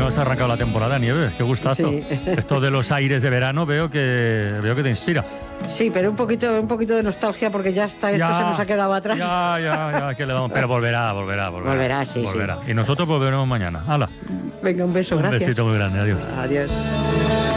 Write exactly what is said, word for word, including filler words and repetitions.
no has arrancado la temporada, Nieves, qué gustazo. Sí. Esto de los aires de verano veo que veo que te inspira. Sí, pero un poquito, un poquito de nostalgia porque ya está, esto Ya, se nos ha quedado atrás. Ya, ya, ya, que le damos. Pero volverá, volverá, volverá. Volverá, sí, volverá. sí. Y nosotros volveremos mañana. ¡Hala! Venga, un beso, Un gracias. besito muy grande, adiós. Adiós.